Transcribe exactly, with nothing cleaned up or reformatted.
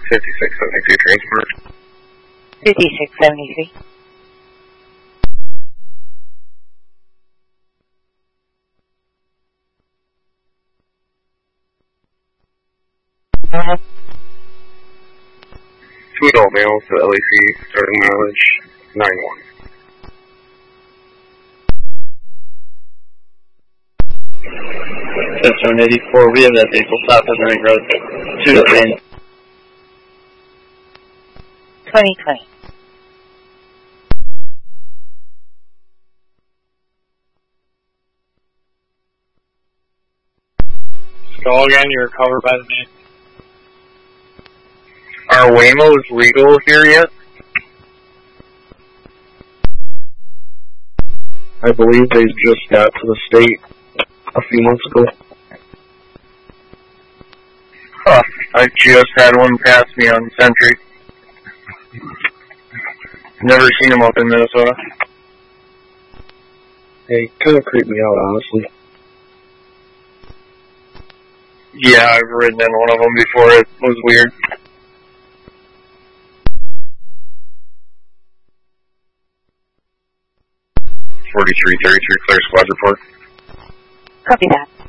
fifty-six seventy-three transport. fifty-six seventy-three. Uh-huh. Two adult males to L A C, starting mileage nine one. seven eighty-four, we have that vehicle south of the ring road. Two to ten. twenty twenty. Go again, you're covered by the name. Are Waymos legal here yet? I believe they just got to the state a few months ago. Huh. I just had one pass me on Sentry. Never seen them up in Minnesota. They kind of creep me out, honestly. Yeah, I've ridden in one of them before. It was weird. forty-three thirty-three, clear squad report. Copy that.